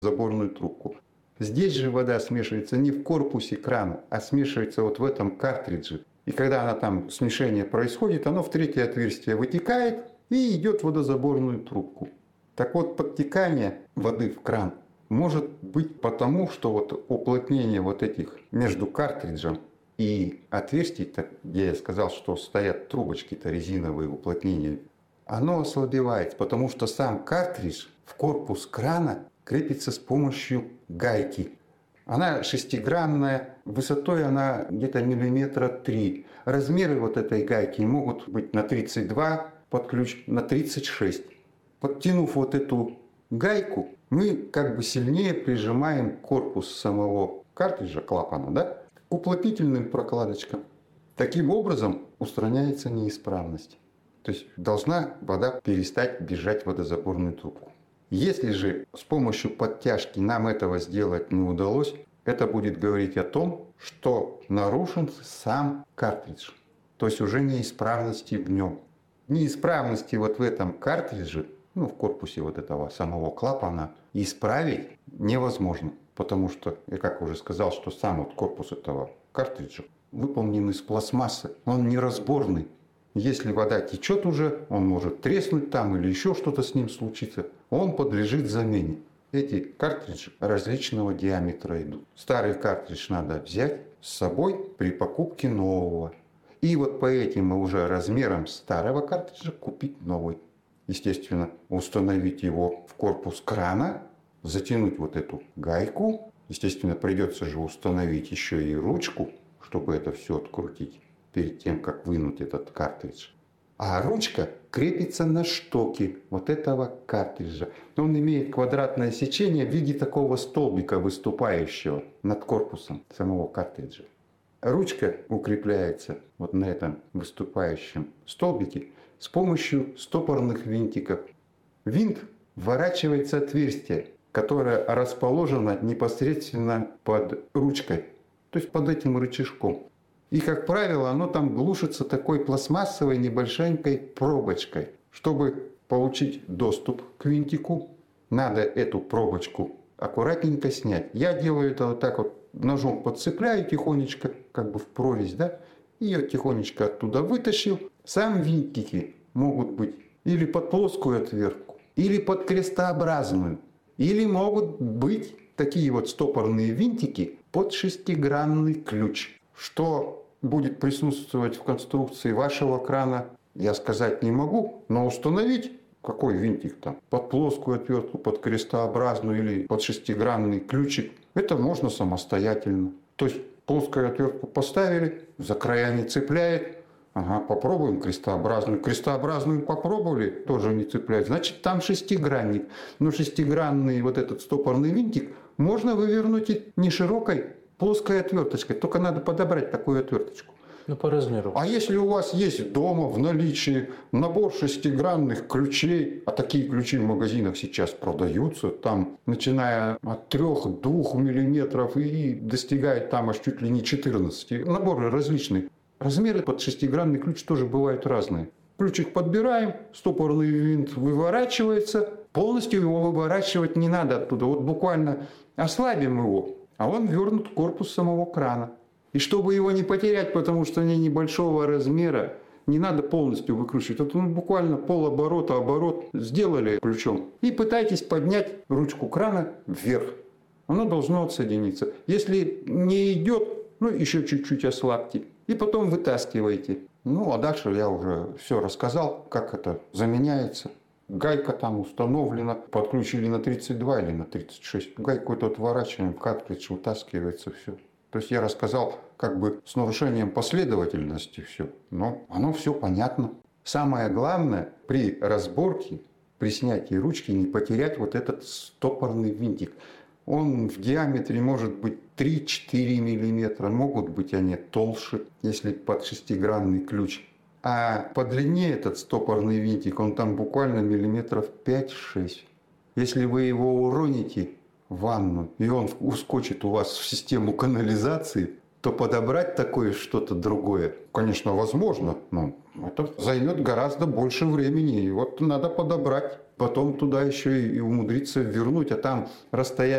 заборную трубку. Здесь же вода смешивается не в корпусе крана, а смешивается вот в этом картридже. И когда она там смешение происходит, оно в третье отверстие вытекает и идет в водозаборную трубку. Так вот, подтекание воды в кран может быть потому, что вот уплотнение вот этих между картриджем и отверстий, где я сказал, что стоят трубочки-то резиновые уплотнения, оно ослабевает, потому что сам картридж в корпус крана крепится с помощью гайки. Она шестигранная, высотой она где-то миллиметра 3. Размеры вот этой гайки могут быть на 32 под ключ, на 36. Подтянув вот эту гайку, мы как бы сильнее прижимаем корпус самого картриджа, клапана, да, к уплотнительным прокладочкам. Таким образом устраняется неисправность. То есть должна вода перестать бежать в водозаборную трубку. Если же с помощью подтяжки нам этого сделать не удалось, это будет говорить о том, что нарушен сам картридж. То есть уже неисправности в нем. Неисправности вот в этом картридже, в корпусе вот этого самого клапана, исправить невозможно. Потому что, я как уже сказал, что сам вот корпус этого картриджа выполнен из пластмассы. Он неразборный. Если вода течет уже, он может треснуть там или еще что-то с ним случится, он подлежит замене. Эти картриджи различного диаметра идут. Старый картридж надо взять с собой при покупке нового. И вот по этим уже размерам старого картриджа купить новый. Естественно, установить его в корпус крана, затянуть вот эту гайку. Естественно, придется же установить еще и ручку, чтобы это все открутить перед тем, как вынуть этот картридж. А ручка крепится на штоке вот этого картриджа. Он имеет квадратное сечение в виде такого столбика, выступающего над корпусом самого картриджа. Ручка укрепляется вот на этом выступающем столбике с помощью стопорных винтиков. Винт вворачивается в отверстие, которое расположено непосредственно под ручкой, то есть под этим рычажком. И, как правило, оно там глушится такой пластмассовой небольшенькой пробочкой. Чтобы получить доступ к винтику, надо эту пробочку аккуратненько снять. Я делаю это вот так вот, ножом подцепляю тихонечко, как бы в прорезь, да, и ее тихонечко оттуда вытащил. Сам винтики могут быть или под плоскую отвертку, или под крестообразную, или могут быть такие вот стопорные винтики под шестигранный ключ. Что будет присутствовать в конструкции вашего крана, я сказать не могу, но установить, какой винтик там, под плоскую отвертку, под крестообразную или под шестигранный ключик, это можно самостоятельно. То есть плоскую отвертку поставили, за края не цепляет, попробуем крестообразную. Крестообразную попробовали, тоже не цепляет, значит там шестигранник. Но шестигранный вот этот стопорный винтик можно вывернуть и не широкой, плоской отверточкой, только надо подобрать такую отверточку. По размеру. А если у вас есть дома в наличии набор шестигранных ключей, а такие ключи в магазинах сейчас продаются, там начиная от 3-2 миллиметров и достигает там аж чуть ли не 14. Наборы различные. Размеры под шестигранный ключ тоже бывают разные. Ключик подбираем, стопорный винт выворачивается. Полностью его выворачивать не надо оттуда. Вот буквально ослабим его, а он ввернут в корпус самого крана. И чтобы его не потерять, потому что они небольшого размера, не надо полностью выкручивать. Вот буквально полоборота, оборот сделали ключом. И пытайтесь поднять ручку крана вверх. Оно должно отсоединиться. Если не идет, еще чуть-чуть ослабьте. И потом вытаскивайте. А дальше я уже все рассказал, как это заменяется. Гайка там установлена, подключили на 32 или на 36. Гайку эту отворачиваем, картридж вытаскивается, все. То есть я рассказал как бы с нарушением последовательности все, но оно все понятно. Самое главное при разборке, при снятии ручки не потерять вот этот стопорный винтик. Он в диаметре может быть 3-4 миллиметра, могут быть они толще, если под шестигранный ключ. А по длине этот стопорный винтик, он там буквально миллиметров 5-6. Если вы его уроните в ванну, и он ускочит у вас в систему канализации, то подобрать такое что-то другое, конечно, возможно, но это займет гораздо больше времени. И вот надо подобрать, потом туда еще и умудриться вернуть, а там расстояние